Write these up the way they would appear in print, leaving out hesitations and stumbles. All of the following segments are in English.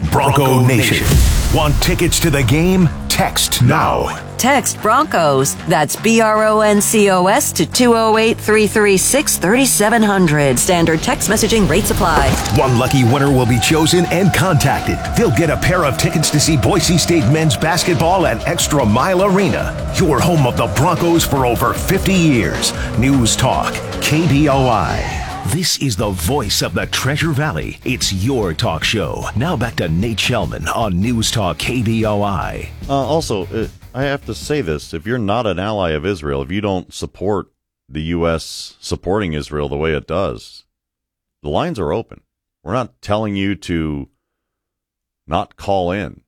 Bronco Nation. Want tickets to the game? Text now. Text Broncos. That's BRONCOS to 208-336-3700. Standard text messaging rates apply. One lucky winner will be chosen and contacted. They'll get a pair of tickets to see Boise State men's basketball at Extra Mile Arena. Your home of the Broncos for over 50 years. News Talk, KBOI. This is the voice of the Treasure Valley. It's your talk show. Now back to Nate Shellman on News Talk KBOI. I have to say this. If you're not an ally of Israel, if you don't support the U.S. supporting Israel the way it does, the lines are open. We're not telling you to not call in.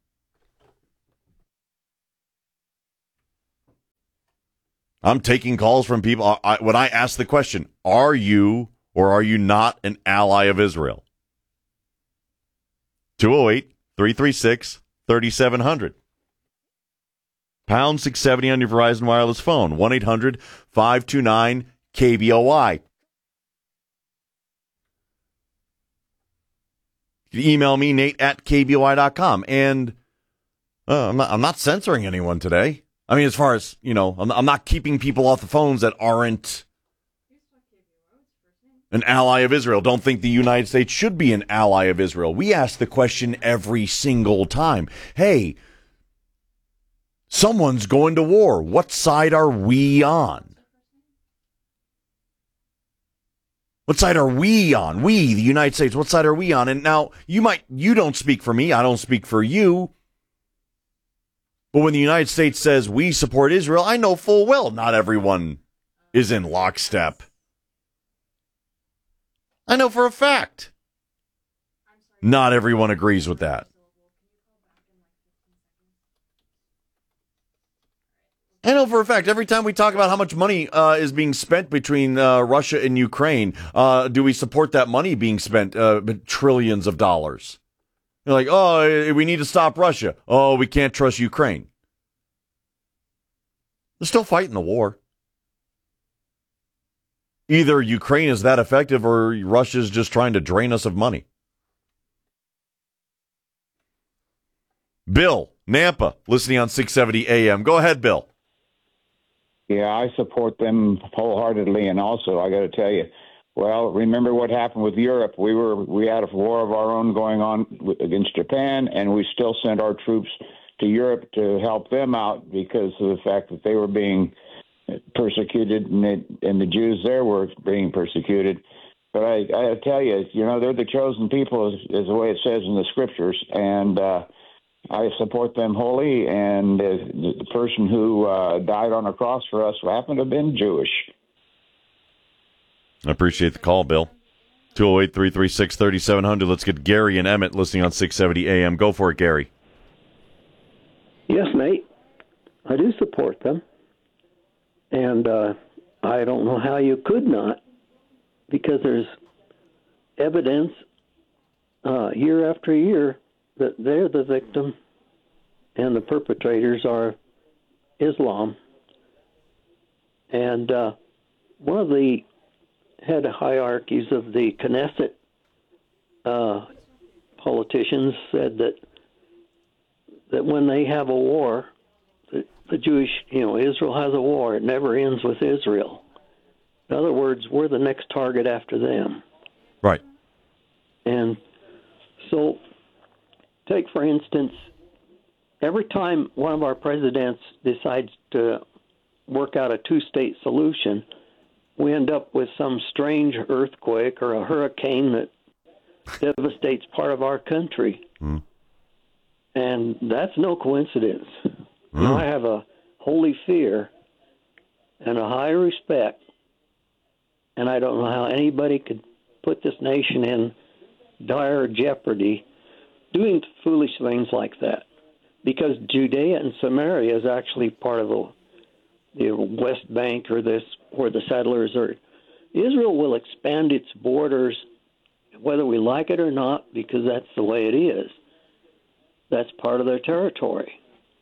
I'm taking calls from people. When I ask the question, are you or are you not an ally of Israel? 208-336-3700. Pound 670 on your Verizon wireless phone. 1-800-529-KBOI. You can email me, Nate@KBOI.com. And I'm not censoring anyone today. I mean, as far as, I'm not keeping people off the phones that aren't an ally of Israel. Don't think the United States should be an ally of Israel. We ask the question every single time. Hey, someone's going to war. What side are we on? What side are we on? We, the United States, what side are we on? And now, you don't speak for me. I don't speak for you. But when the United States says we support Israel, I know full well not everyone is in lockstep. I know for a fact not everyone agrees with that. I know for a fact, every time we talk about how much money is being spent between Russia and Ukraine, do we support that money being spent, trillions of dollars? You're like, oh, we need to stop Russia. Oh, we can't trust Ukraine. They're still fighting the war. Either Ukraine is that effective or Russia's just trying to drain us of money. Bill, Nampa, listening on 670 AM. Go ahead, Bill. Yeah, I support them wholeheartedly, and also I got to tell you, well, remember what happened with Europe? We had a war of our own going on against Japan, and we still sent our troops to Europe to help them out because of the fact that they were being persecuted, and the Jews there were being persecuted. But I got to tell you, they're the chosen people, is the way it says in the scriptures, and I support them wholly, and the person who died on a cross for us happened to have been Jewish. I appreciate the call, Bill. 208-336-3700. Let's get Gary and Emmett listening on 670 AM. Go for it, Gary. Yes, Nate. I do support them. And I don't know how you could not, because there's evidence year after year that they're the victim and the perpetrators are Islam. And one of the head hierarchies of the Knesset politicians said that when they have a war, the Jewish, Israel has a war, it never ends with Israel. In other words, we're the next target after them. Right. And so, take, for instance, every time one of our presidents decides to work out a two-state solution, we end up with some strange earthquake or a hurricane that devastates part of our country. Mm. And that's no coincidence. I have a holy fear and a high respect, and I don't know how anybody could put this nation in dire jeopardy doing foolish things like that, because Judea and Samaria is actually part of the West Bank, or where the settlers are. Israel will expand its borders whether we like it or not, because that's the way it is. That's part of their territory.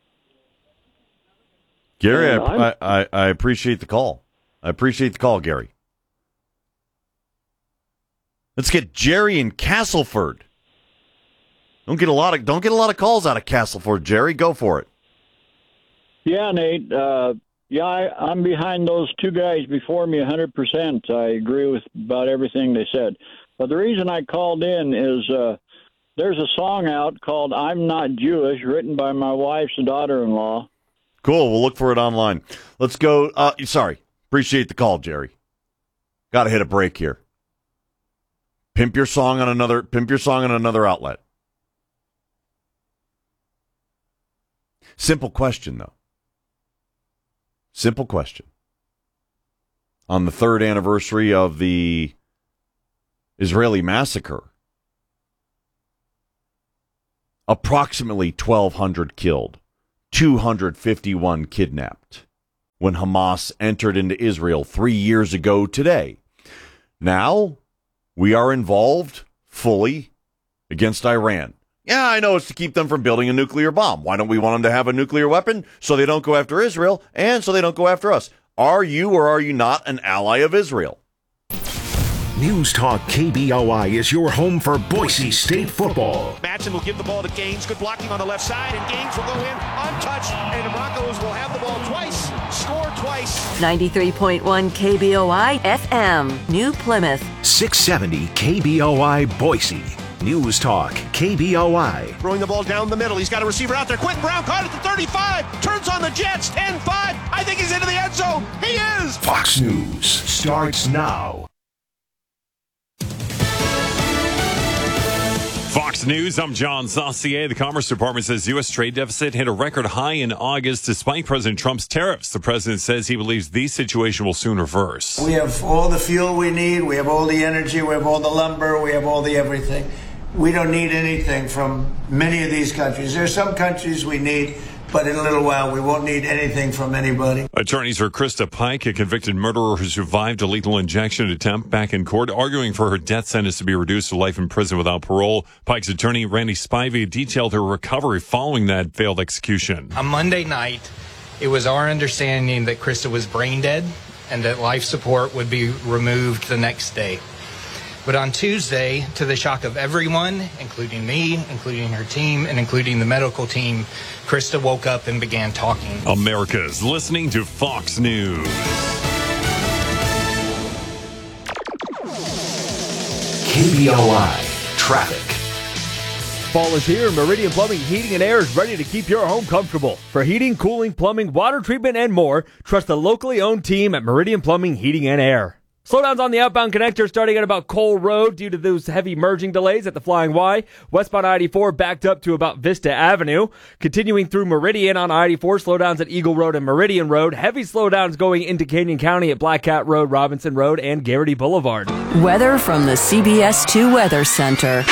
Gary, I appreciate the call. I appreciate the call, Gary. Let's get Jerry in Castleford. Don't get a lot of calls out of Castleford, Jerry. Go for it. Yeah, Nate. I'm behind those two guys before me 100%. I agree with about everything they said. But the reason I called in is there's a song out called I'm Not Jewish, written by my wife's daughter-in-law. Cool. We'll look for it online. Let's go. Sorry. Appreciate the call, Jerry. Got to hit a break here. Pimp your song on another outlet. Simple question, though. Simple question. On the 3rd anniversary of the Israeli massacre, approximately 1,200 killed, 251 kidnapped when Hamas entered into Israel 3 years ago today. Now, we are involved fully against Iran. Yeah, I know it's to keep them from building a nuclear bomb. Why don't we want them to have a nuclear weapon? So they don't go after Israel and so they don't go after us. Are you or are you not an ally of Israel? News Talk KBOI is your home for Boise State football. Matson will give the ball to Gaines. Good blocking on the left side, and Gaines will go in untouched, and the Broncos will have the ball twice, score twice. 93.1 KBOI FM, New Plymouth. 670 KBOI Boise. News Talk KBOI. Throwing the ball down the middle. He's got a receiver out there. Quentin Brown caught at the 35. Turns on the Jets. 10-5. I think he's into the end zone. He is. Fox News starts now. Fox News, I'm John Saucier. The Commerce Department says U.S. trade deficit hit a record high in August despite President Trump's tariffs. The president says he believes the situation will soon reverse. We have all the fuel we need. We have all the energy. We have all the lumber. We have all the everything. We don't need anything from many of these countries. There are some countries we need, but in a little while we won't need anything from anybody. Attorneys for Krista Pike, a convicted murderer who survived a lethal injection attempt, back in court arguing for her death sentence to be reduced to life in prison without parole. Pike's attorney, Randy Spivey, detailed her recovery following that failed execution. On Monday night, it was our understanding that Krista was brain dead and that life support would be removed the next day. But on Tuesday, to the shock of everyone, including me, including her team, and including the medical team, Krista woke up and began talking. America's listening to Fox News. KBOI Traffic. Fall is here. Meridian Plumbing, Heating, and Air is ready to keep your home comfortable. For heating, cooling, plumbing, water treatment, and more, trust the locally owned team at Meridian Plumbing, Heating, and Air. Slowdowns on the outbound connector starting at about Cole Road due to those heavy merging delays at the Flying Y. Westbound I-84 backed up to about Vista Avenue. Continuing through Meridian on I-84, slowdowns at Eagle Road and Meridian Road. Heavy slowdowns going into Canyon County at Black Cat Road, Robinson Road, and Garrity Boulevard. Weather from the CBS 2 Weather Center.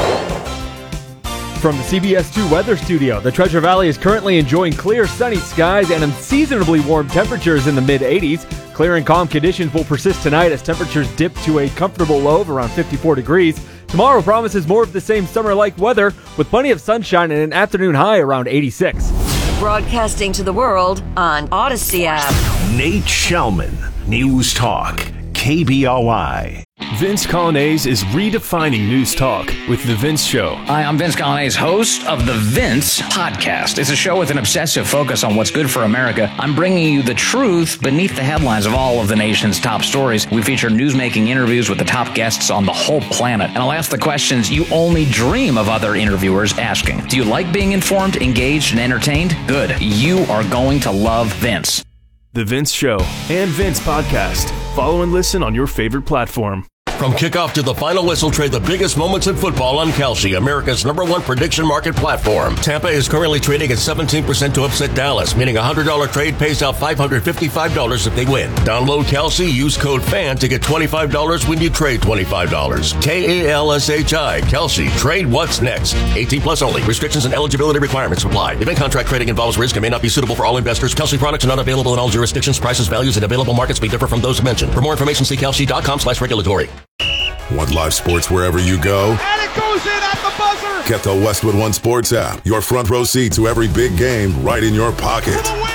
From the CBS 2 Weather Studio, the Treasure Valley is currently enjoying clear, sunny skies and unseasonably warm temperatures in the mid-80s. Clear and calm conditions will persist tonight as temperatures dip to a comfortable low of around 54 degrees. Tomorrow promises more of the same summer-like weather with plenty of sunshine and an afternoon high around 86. Broadcasting to the world on Odyssey app. Nate Shellman, News Talk KBOI. Vince Colonnese is redefining news talk with The Vince Show. Hi, I'm Vince Colonnese, host of The Vince Podcast. It's a show with an obsessive focus on what's good for America. I'm bringing you the truth beneath the headlines of all of the nation's top stories. We feature newsmaking interviews with the top guests on the whole planet. And I'll ask the questions you only dream of other interviewers asking. Do you like being informed, engaged, and entertained? Good. You are going to love Vince. The Vince Show and Vince Podcast. Follow and listen on your favorite platform. From kickoff to the final whistle, trade the biggest moments in football on Kalshi, America's #1 prediction market platform. Tampa is currently trading at 17% to upset Dallas, meaning a $100 trade pays out $555 if they win. Download Kalshi, use code FAN to get $25 when you trade $25. KALSHI, Kalshi, trade what's next. 18 plus only. Restrictions and eligibility requirements apply. Event contract trading involves risk and may not be suitable for all investors. Kalshi products are not available in all jurisdictions. Prices, values, and available markets may differ from those mentioned. For more information, see kalshi.com/regulatory. Want live sports wherever you go? And it goes in at the buzzer. Get the Westwood One Sports app. Your front row seat to every big game right in your pocket. For the win.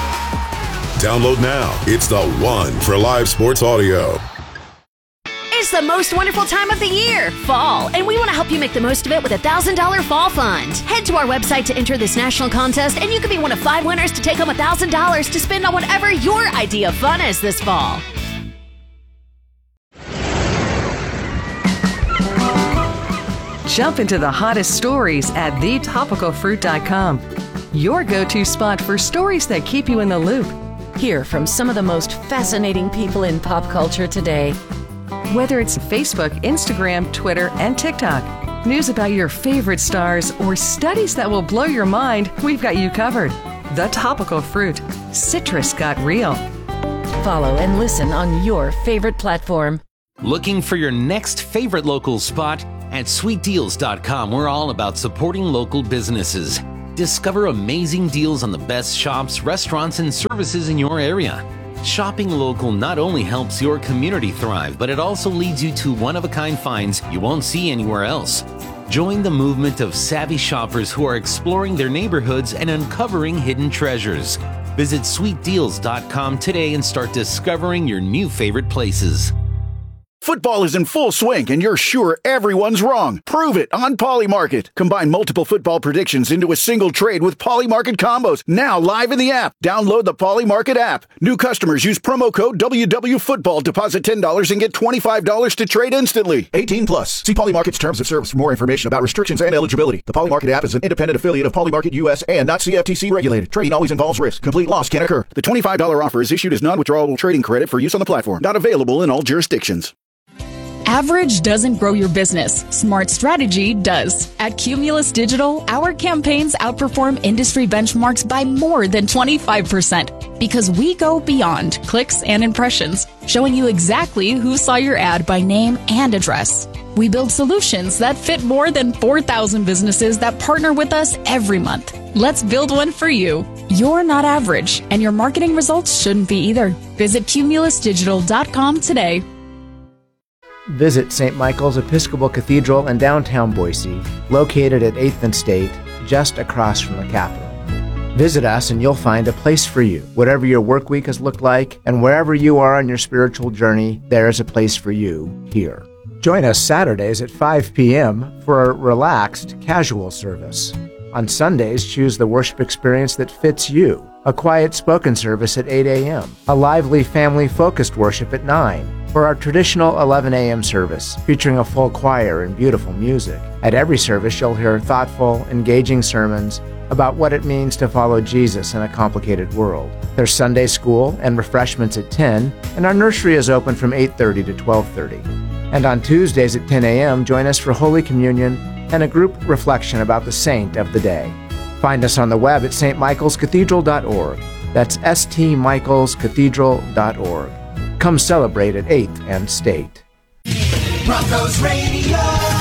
Yeah! Download now. It's the one for live sports audio. It's the most wonderful time of the year, fall, and we want to help you make the most of it with a $1,000 fall fund. Head to our website to enter this national contest, and you could be one of 5 winners to take home $1,000 to spend on whatever your idea of fun is this fall. Jump into the hottest stories at thetopicalfruit.com. Your go-to spot for stories that keep you in the loop. Hear from some of the most fascinating people in pop culture today. Whether it's Facebook, Instagram, Twitter, and TikTok, news about your favorite stars, or studies that will blow your mind, we've got you covered. The Topical Fruit. Citrus got real. Follow and listen on your favorite platform. Looking for your next favorite local spot? At sweetdeals.com, we're all about supporting local businesses. Discover amazing deals on the best shops, restaurants, and services in your area. Shopping local not only helps your community thrive, but it also leads you to one-of-a-kind finds you won't see anywhere else. Join the movement of savvy shoppers who are exploring their neighborhoods and uncovering hidden treasures. Visit sweetdeals.com today and start discovering your new favorite places. Football is in full swing, and you're sure everyone's wrong. Prove it on Polymarket. Combine multiple football predictions into a single trade with Polymarket combos. Now live in the app. Download the Polymarket app. New customers use promo code WWFootball. Deposit $10 and get $25 to trade instantly. 18 plus. See Polymarket's terms of service for more information about restrictions and eligibility. The Polymarket app is an independent affiliate of Polymarket US and not CFTC regulated. Trading always involves risk. Complete loss can occur. The $25 offer is issued as non-withdrawable trading credit for use on the platform. Not available in all jurisdictions. Average doesn't grow your business. Smart strategy does. At Cumulus Digital, our campaigns outperform industry benchmarks by more than 25% because we go beyond clicks and impressions, showing you exactly who saw your ad by name and address. We build solutions that fit more than 4,000 businesses that partner with us every month. Let's build one for you. You're not average, and your marketing results shouldn't be either. Visit cumulusdigital.com today. Visit St. Michael's Episcopal Cathedral in downtown Boise, located at 8th and State, just across from the Capitol. Visit us and you'll find a place for you. Whatever your work week has looked like, and wherever you are on your spiritual journey, there is a place for you here. Join us Saturdays at 5 p.m. for a relaxed, casual service. On Sundays, choose the worship experience that fits you. A quiet spoken service at 8 a.m., a lively family-focused worship at 9, or our traditional 11 a.m. service, featuring a full choir and beautiful music. At every service, you'll hear thoughtful, engaging sermons about what it means to follow Jesus in a complicated world. There's Sunday school and refreshments at 10, and our nursery is open from 8:30 to 12:30. And on Tuesdays at 10 a.m., join us for Holy Communion and a group reflection about the saint of the day. Find us on the web at stmichaelscathedral.org. That's stmichaelscathedral.org. Come celebrate at 8th and State. Broncos Radio.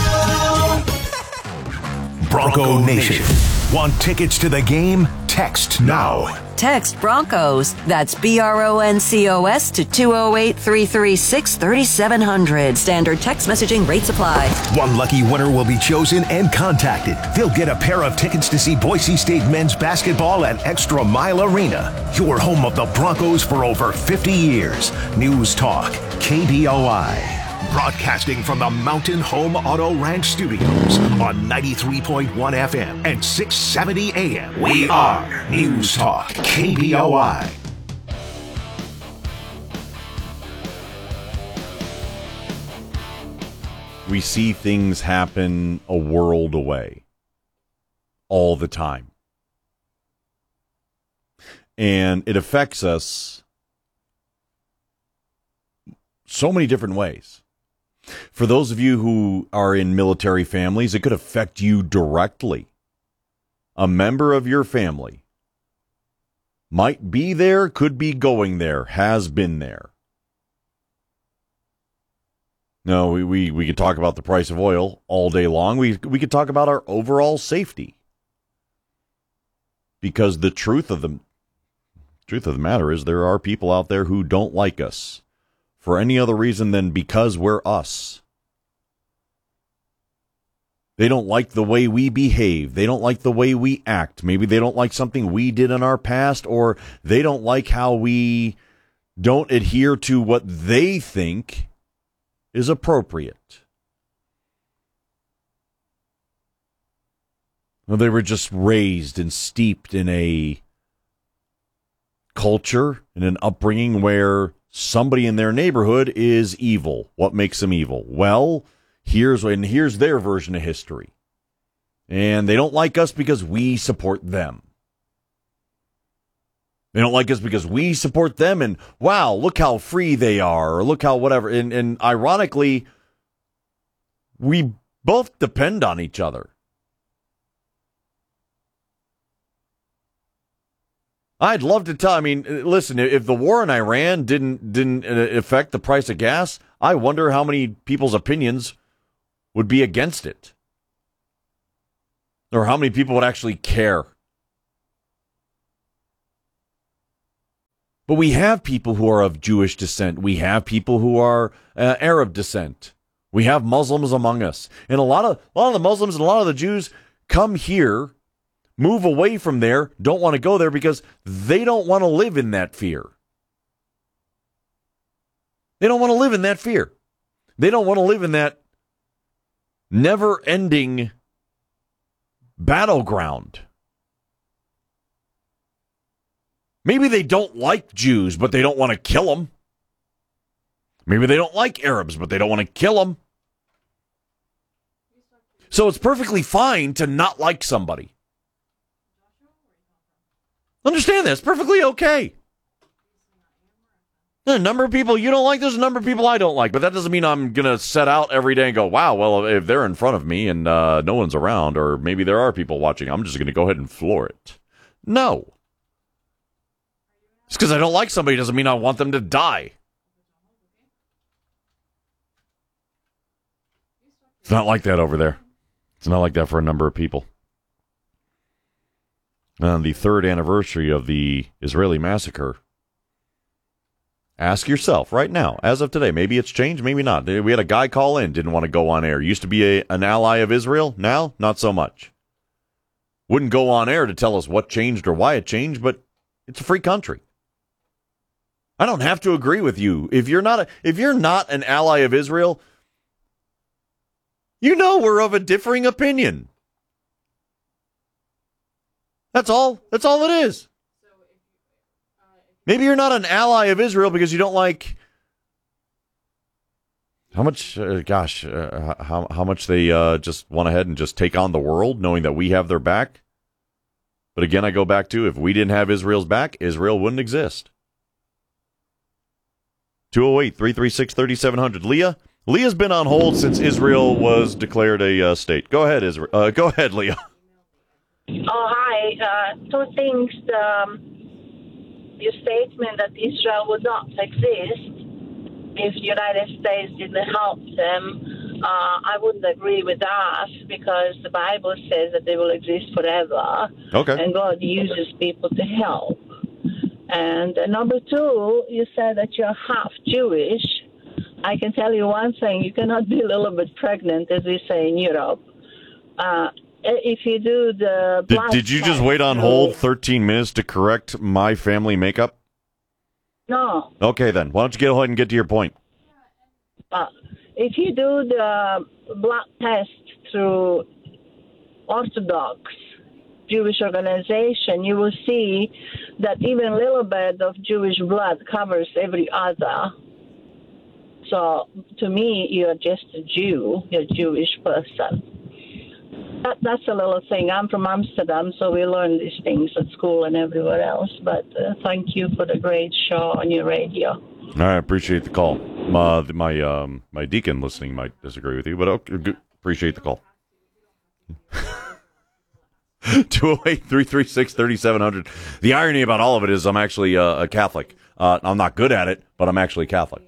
Bronco Nation. Want tickets to the game? Text now. Text Broncos. That's BRONCOS to 208-336-3700. Standard text messaging rates apply. One lucky winner will be chosen and contacted. They'll get a pair of tickets to see Boise State men's basketball at Extra Mile Arena. Your home of the Broncos for over 50 years. News Talk, KBOI. Broadcasting from the Mountain Home Auto Ranch Studios on 93.1 FM and 670 AM. We are News Talk, KBOI. We see things happen a world away all the time. And it affects us so many different ways. For those of you who are in military families, it could affect you directly. A member of your family might be there, could be going there, has been there. No, we could talk about the price of oil all day long. We could talk about our overall safety. Because the truth of the matter is there are people out there who don't like us for any other reason than because we're us. They don't like the way we behave. They don't like the way we act. Maybe they don't like something we did in our past, or they don't like how we don't adhere to what they think is appropriate. Well, they were just raised and steeped in a culture and an upbringing where somebody in their neighborhood is evil. What makes them evil? Well, here's their version of history. And they don't like us because we support them. They don't like us because we support them, and wow, look how free they are, or look how whatever. And ironically, we both depend on each other. I'd love to tell. I mean, listen, if the war in Iran didn't affect the price of gas, I wonder how many people's opinions would be against it, or how many people would actually care. But we have people who are of Jewish descent. We have people who are Arab descent. We have Muslims among us, and a lot of the Muslims and a lot of the Jews come here, move away from there, don't want to go there because they don't want to live in that fear. They don't want to live in that fear. They don't want to live in that never-ending battleground. Maybe they don't like Jews, but they don't want to kill them. Maybe they don't like Arabs, but they don't want to kill them. So it's perfectly fine to not like somebody. Understand that. It's perfectly okay. There's a number of people you don't like, there's a number of people I don't like, but that doesn't mean I'm going to set out every day and go, wow, well, if they're in front of me and no one's around, or maybe there are people watching, I'm just going to go ahead and floor it. No. Just because I don't like somebody doesn't mean I want them to die. It's not like that over there. It's not like that for a number of people. On the third anniversary of the Israeli massacre, ask yourself right now, as of today, maybe it's changed, maybe not. We had a guy call in, didn't want to go on air. Used to be an ally of Israel. Now, not so much. Wouldn't go on air to tell us what changed or why it changed, but it's a free country. I don't have to agree with you. If you're not an ally of Israel, you know we're of a differing opinion. That's all. That's all it is. Maybe you're not an ally of Israel because you don't like how much. How much they just went ahead and just take on the world, knowing that we have their back. But again, I go back to, if we didn't have Israel's back, Israel wouldn't exist. 208-336-3700. Leah's been on hold since Israel was declared a state. Go ahead, Israel. Go ahead, Leah. Oh, hi. Two things. Your statement that Israel would not exist if the United States didn't help them, I wouldn't agree with that, because the Bible says that they will exist forever. Okay. And God uses people to help. And number two, you said that you're half Jewish. I can tell you one thing: you cannot be a little bit pregnant, as we say in Europe. If you do the blood did you just wait on hold 13 minutes to correct my family makeup? No. Okay, then. Why don't you go ahead and get to your point? If you do the blood test through Orthodox Jewish organization, you will see that even a little bit of Jewish blood covers every other. So, to me, you're just a Jew. You're a Jewish person. That's a little thing. I'm from Amsterdam, so we learn these things at school and everywhere else. But thank you for the great show on your radio. I appreciate the call. My deacon listening might disagree with you, but okay, appreciate the call. 208-336-3700. The irony about all of it is I'm actually a Catholic. I'm not good at it, but I'm actually Catholic.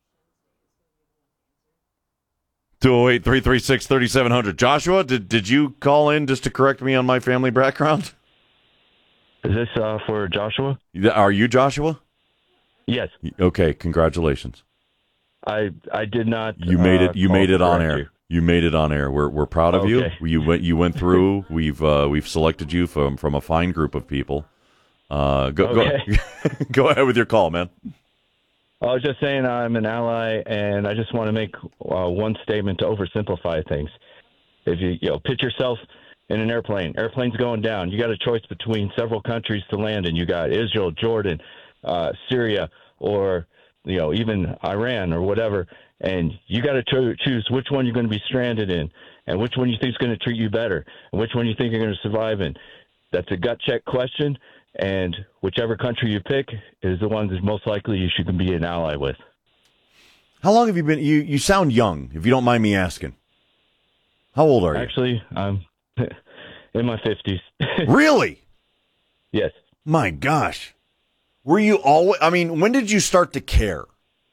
208-336-3700. Joshua, did you call in just to correct me on my family background? Is this for Joshua? Are you Joshua? Yes. Okay, congratulations. I did not. You made it. You made it on air. You made it on air. We're proud of you. You went through. We've selected you from a fine group of people. Go ahead with your call, man. I was just saying I'm an ally, and I just want to make one statement to oversimplify things. If you pitch yourself in an airplane's going down. You got a choice between several countries to land in. You got Israel, Jordan, Syria, or even Iran or whatever, and you got to choose which one you're going to be stranded in, and which one you think is going to treat you better, and which one you think you're going to survive in. That's a gut check question. And whichever country you pick is the one that's most likely you should be an ally with. How long have you been? You sound young, if you don't mind me asking. How old are you? Actually, I'm in my 50s. Really? Yes. My gosh. Were you always? I mean, when did you start to care?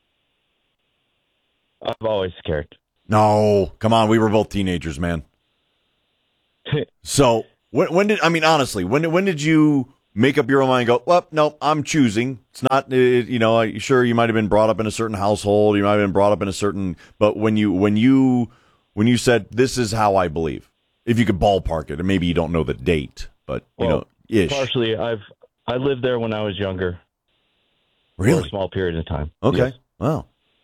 I've always cared. No, come on. We were both teenagers, man. So when did? I mean, honestly, when did you make up your own mind and go, well, no, I'm choosing. It's not, sure, you might have been brought up in a certain household. You might have been brought up in a certain, but when you said, this is how I believe, if you could ballpark it, and maybe you don't know the date, but, ish. Partially, I lived there when I was younger. Really? For a small period of time. Okay. Yes. Wow.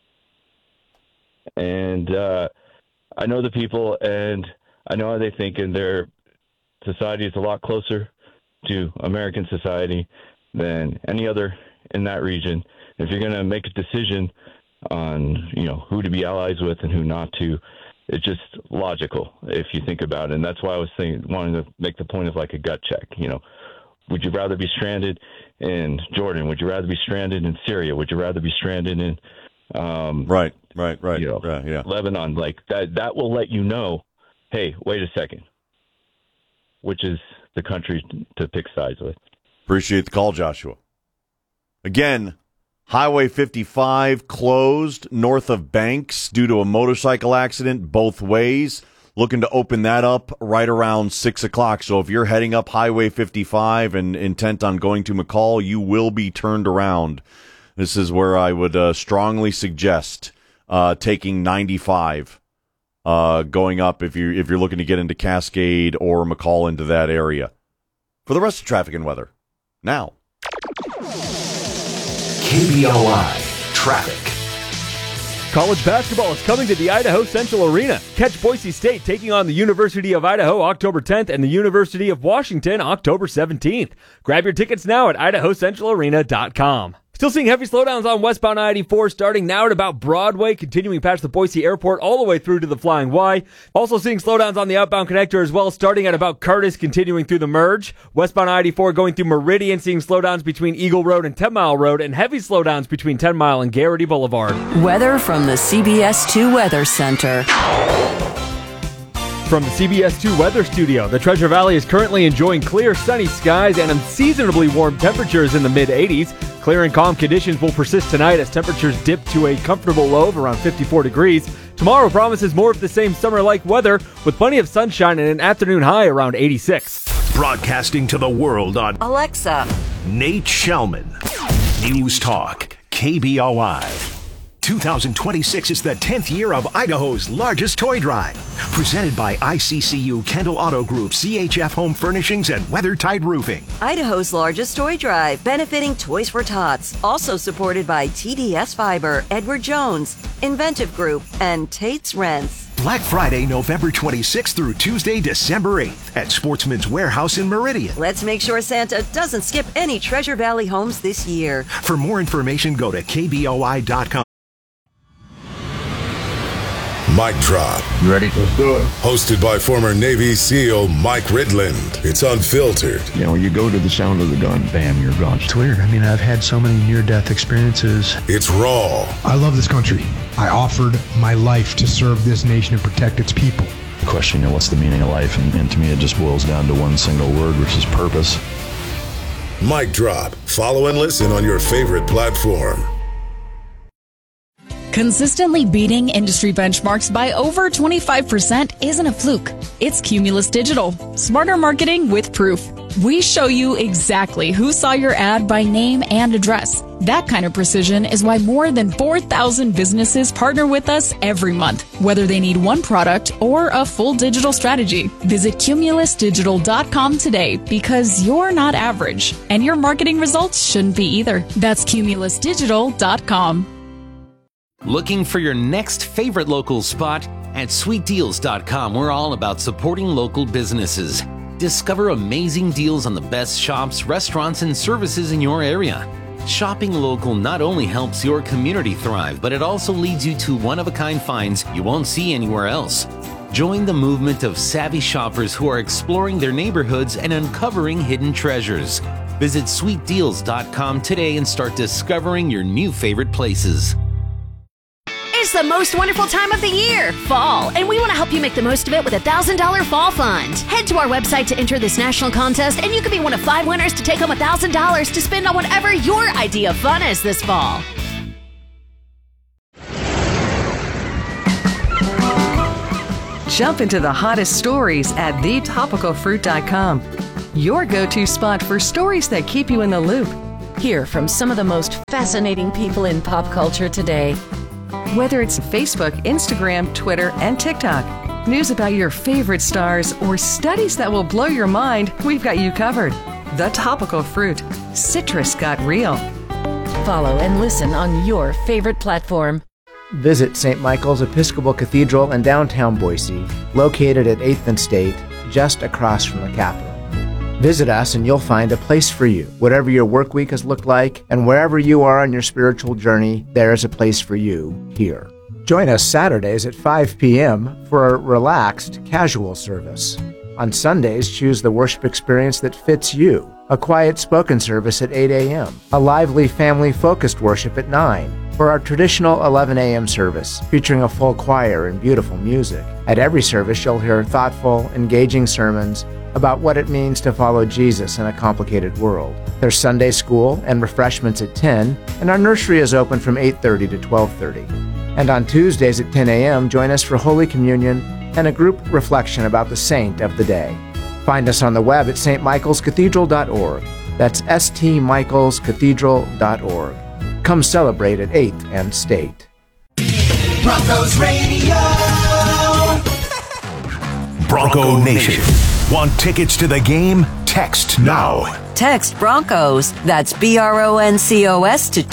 And I know the people, and I know how they think, and their society is a lot closer to American society than any other in that region. If you're going to make a decision on, who to be allies with and who not to, it's just logical if you think about it. And that's why I was wanting to make the point of like a gut check. Would you rather be stranded in Jordan? Would you rather be stranded in Syria? Would you rather be stranded in right. Yeah. Lebanon? Like that will let you know, hey, wait a second, which is the country to pick sides with. Appreciate the call, Joshua. Again, Highway 55 closed north of Banks due to a motorcycle accident both ways. Looking to open that up right around 6 o'clock. So if you're heading up Highway 55 and intent on going to McCall, you will be turned around. This is where I would strongly suggest taking 95. Going up if you're looking to get into Cascade or McCall into that area. For the rest of traffic and weather, now. KBOI Traffic. College basketball is coming to the Idaho Central Arena. Catch Boise State taking on the University of Idaho October 10th and the University of Washington October 17th. Grab your tickets now at idahocentralarena.com. Still seeing heavy slowdowns on westbound I-84 starting now at about Broadway, continuing past the Boise Airport all the way through to the Flying Y. Also seeing slowdowns on the outbound connector as well, starting at about Curtis, continuing through the merge. Westbound I-84 going through Meridian, seeing slowdowns between Eagle Road and 10 Mile Road, and heavy slowdowns between 10 Mile and Garrity Boulevard. Weather from the CBS 2 Weather Center. From the CBS 2 Weather Studio, the Treasure Valley is currently enjoying clear, sunny skies and unseasonably warm temperatures in the mid-80s. Clear and calm conditions will persist tonight as temperatures dip to a comfortable low of around 54 degrees. Tomorrow promises more of the same summer-like weather with plenty of sunshine and an afternoon high around 86. Broadcasting to the world on Alexa, Nate Shellman. News Talk, KBOI. 2026 is the 10th year of Idaho's largest toy drive. Presented by ICCU, Kendall Auto Group, CHF Home Furnishings, and WeatherTight Roofing. Idaho's largest toy drive, benefiting Toys for Tots. Also supported by TDS Fiber, Edward Jones, Inventive Group, and Tate's Rents. Black Friday, November 26th through Tuesday, December 8th at Sportsman's Warehouse in Meridian. Let's make sure Santa doesn't skip any Treasure Valley homes this year. For more information, go to KBOI.com. Mic Drop. You ready? Let's do it. Hosted by former Navy SEAL Mike Ridland. It's unfiltered. You go to the sound of the gun, bam, you're gone. It's weird. I mean, I've had so many near-death experiences. It's raw. I love this country. I offered my life to serve this nation and protect its people. Question, what's the meaning of life? And to me, it just boils down to one single word, which is purpose. Mic Drop. Follow and listen on your favorite platform. Consistently beating industry benchmarks by over 25% isn't a fluke. It's Cumulus Digital. Smarter marketing with proof. We show you exactly who saw your ad by name and address. That kind of precision is why more than 4,000 businesses partner with us every month, whether they need one product or a full digital strategy. Visit cumulusdigital.com today because you're not average, and your marketing results shouldn't be either. That's cumulusdigital.com. Looking for your next favorite local spot? At sweetdeals.com, we're all about supporting local businesses. Discover amazing deals on the best shops, restaurants, and services in your area. Shopping local not only helps your community thrive, but it also leads you to one-of-a-kind finds you won't see anywhere else. Join the movement of savvy shoppers who are exploring their neighborhoods and uncovering hidden treasures. Visit sweetdeals.com today and start discovering your new favorite places. It's the most wonderful time of the year, fall, and we want to help you make the most of it with a $1,000 fall fund. Head to our website to enter this national contest, and you could be one of 5 winners to take home $1,000 to spend on whatever your idea of fun is this fall. Jump into the hottest stories at thetopicalfruit.com. Your go-to spot for stories that keep you in the loop. Hear from some of the most fascinating people in pop culture today. Whether it's Facebook, Instagram, Twitter, and TikTok, news about your favorite stars, or studies that will blow your mind, we've got you covered. The Topical Fruit. Citrus got real. Follow and listen on your favorite platform. Visit St. Michael's Episcopal Cathedral in downtown Boise, located at 8th and State, just across from the Capitol. Visit us and you'll find a place for you. Whatever your work week has looked like, and wherever you are on your spiritual journey, there is a place for you here. Join us Saturdays at 5 p.m. for a relaxed, casual service. On Sundays, choose the worship experience that fits you. A quiet spoken service at 8 a.m. A lively, family-focused worship at 9. For our traditional 11 a.m. service, featuring a full choir and beautiful music. At every service, you'll hear thoughtful, engaging sermons about what it means to follow Jesus in a complicated world. There's Sunday school and refreshments at 10, and our nursery is open from 8:30 to 12:30. And on Tuesdays at 10 a.m., join us for Holy Communion and a group reflection about the saint of the day. Find us on the web at stmichaelscathedral.org. That's stmichaelscathedral.org. Come celebrate at 8th and State. Broncos Radio. Bronco Nation. Want tickets to the game? Text now. Text Broncos. That's BRONCOS to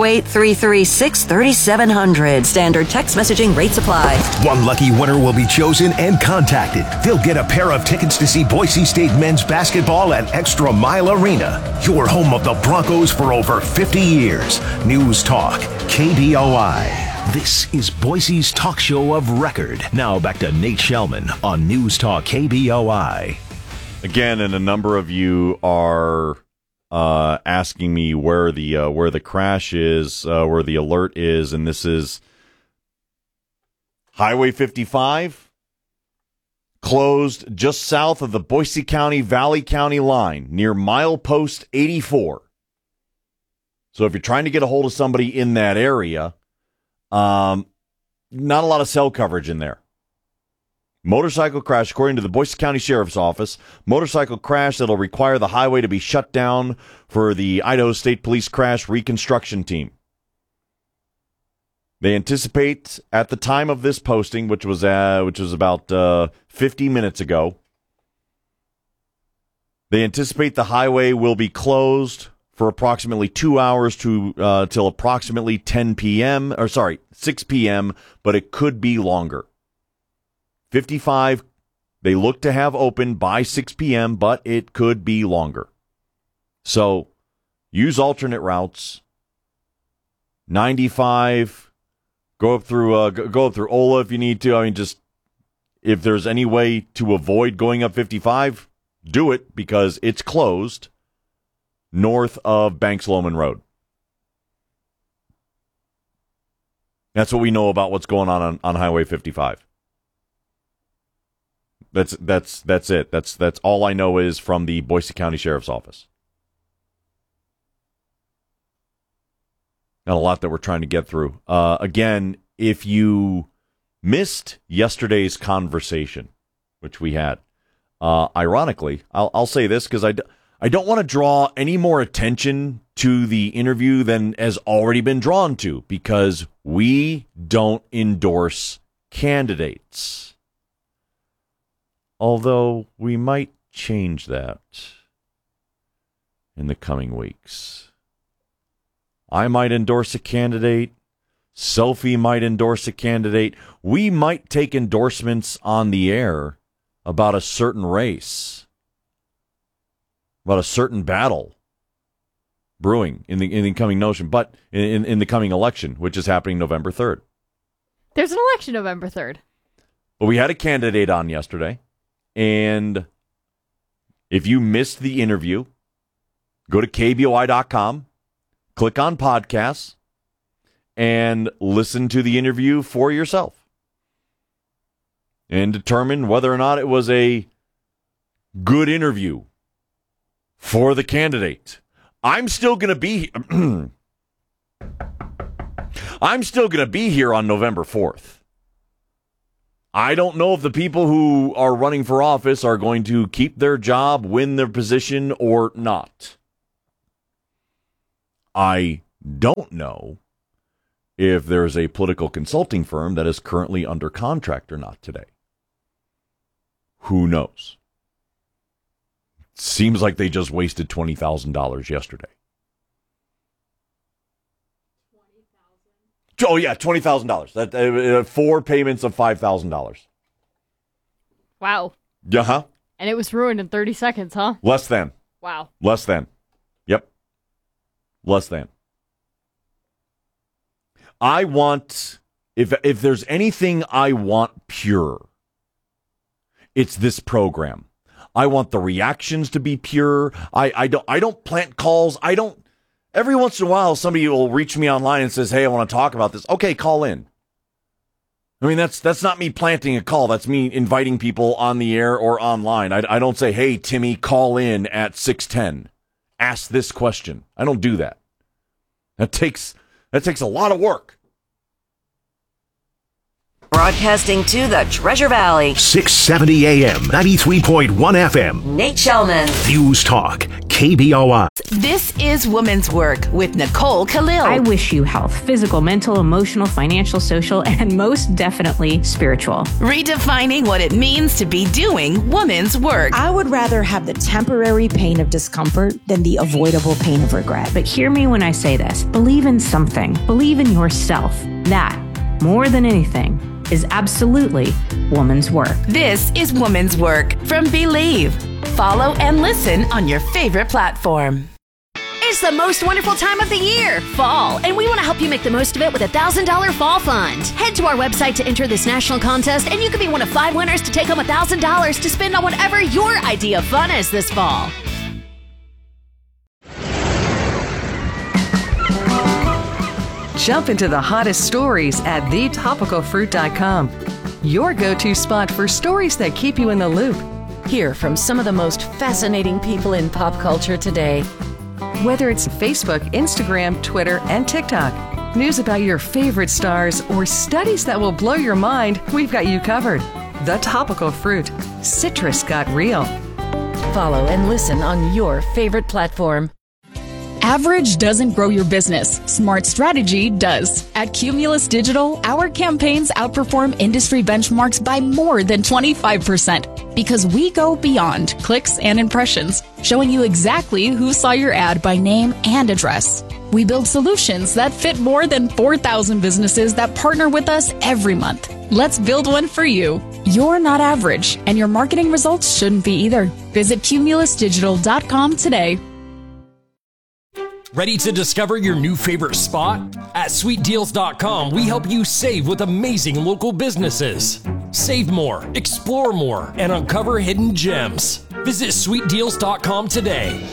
208-336-3700. Standard text messaging rates apply. One lucky winner will be chosen and contacted. They'll get a pair of tickets to see Boise State men's basketball at Extra Mile Arena. Your home of the Broncos for over 50 years. News Talk, KBOI. This is Boise's talk show of record. Now back to Nate Shellman on News Talk KBOI. Again, and a number of you are asking me where the crash is, where the alert is, and this is Highway 55, closed just south of the Boise County Valley County line near milepost 84. So if you're trying to get a hold of somebody in that area, not a lot of cell coverage in there. Motorcycle crash, according to the Boise County Sheriff's Office. Motorcycle crash that'll require the highway to be shut down for the Idaho State Police crash reconstruction team. They anticipate at the time of this posting, which was about 50 minutes ago, they anticipate the highway will be closed for approximately 2 hours to till approximately 6 p.m., but it could be longer. 55, they look to have open by 6 p.m., but it could be longer. So use alternate routes. 95, go up through Ola if you need to. I mean, just if there's any way to avoid going up 55, do it because it's closed north of Banks-Loman Road. That's what we know about what's going on Highway 55. That's it. That's all I know is from the Boise County Sheriff's Office. Not a lot that we're trying to get through. Again, if you missed yesterday's conversation, which we had, ironically, I'll say this because I don't want to draw any more attention to the interview than has already been drawn to, because we don't endorse candidates. Although we might change that in the coming weeks. I might endorse a candidate. Selfie might endorse a candidate. We might take endorsements on the air about a certain race, about a certain battle brewing in the coming notion, but in the coming election, which is happening November 3rd. There's an election November 3rd. But we had a candidate on yesterday, and if you missed the interview, go to KBOI.com, click on podcasts, and listen to the interview for yourself and determine whether or not it was a good interview for the candidate. I'm still going to be here on November 4th. I don't know if the people who are running for office are going to keep their job, win their position, or not. I don't know if there's a political consulting firm that is currently under contract or not today. Who knows? Seems like they just wasted $20,000 yesterday. Oh, yeah, $20,000. That 4 payments of $5,000. Wow. Uh-huh. And it was ruined in 30 seconds, huh? Less than. Wow. Less than. Yep. Less than. I want, if there's anything I want pure, it's this program. I want the reactions to be pure. I don't plant calls. Every once in a while, somebody will reach me online and says, hey, I want to talk about this. Okay, call in. I mean, that's not me planting a call. That's me inviting people on the air or online. I don't say, hey, Timmy, call in at 6:10. Ask this question. I don't do that. That takes a lot of work. Broadcasting to the Treasure Valley. 670 AM, 93.1 FM. Nate Shellman. News Talk, KBOI. This is Women's Work with Nicole Khalil. I wish you health, physical, mental, emotional, financial, social, and most definitely spiritual. Redefining what it means to be doing women's work. I would rather have the temporary pain of discomfort than the avoidable pain of regret. But hear me when I say this. Believe in something. Believe in yourself. That, more than anything, is absolutely woman's work. This is Woman's Work from Believe. Follow and listen on your favorite platform. It's the most wonderful time of the year, fall, and we want to help you make the most of it with a $1,000 fall fund. Head to our website to enter this national contest, and you could be one of 5 winners to take home $1,000 to spend on whatever your idea of fun is this fall. Jump into the hottest stories at thetopicalfruit.com. Your go-to spot for stories that keep you in the loop. Hear from some of the most fascinating people in pop culture today. Whether it's Facebook, Instagram, Twitter, and TikTok, news about your favorite stars, or studies that will blow your mind, we've got you covered. The Topical Fruit. Citrus got real. Follow and listen on your favorite platform. Average doesn't grow your business. Smart strategy does. At Cumulus Digital, our campaigns outperform industry benchmarks by more than 25% because we go beyond clicks and impressions, showing you exactly who saw your ad by name and address. We build solutions that fit more than 4,000 businesses that partner with us every month. Let's build one for you. You're not average, and your marketing results shouldn't be either. Visit cumulusdigital.com today. Ready to discover your new favorite spot? At sweetdeals.com, we help you save with amazing local businesses. Save more, explore more, and uncover hidden gems. Visit sweetdeals.com today.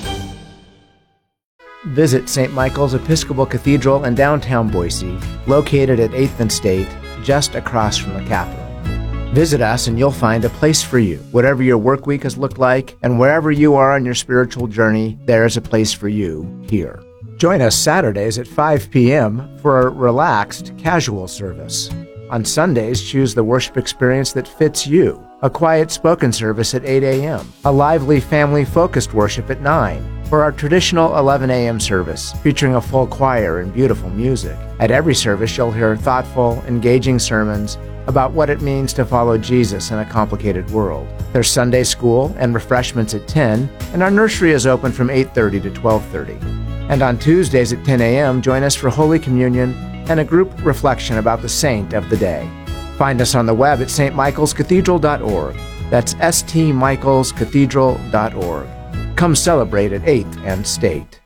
Visit St. Michael's Episcopal Cathedral in downtown Boise, located at 8th and State, just across from the Capitol. Visit us and you'll find a place for you. Whatever your work week has looked like, and wherever you are on your spiritual journey, there is a place for you here. Join us Saturdays at 5 p.m. for a relaxed, casual service. On Sundays, choose the worship experience that fits you. A quiet spoken service at 8 a.m. A lively, family-focused worship at 9. For our traditional 11 a.m. service, featuring a full choir and beautiful music. At every service, you'll hear thoughtful, engaging sermons about what it means to follow Jesus in a complicated world. There's Sunday school and refreshments at 10, and our nursery is open from 8:30 to 12:30. And on Tuesdays at 10 a.m., join us for Holy Communion and a group reflection about the saint of the day. Find us on the web at stmichaelscathedral.org. That's stmichaelscathedral.org. Come celebrate at 8th and State.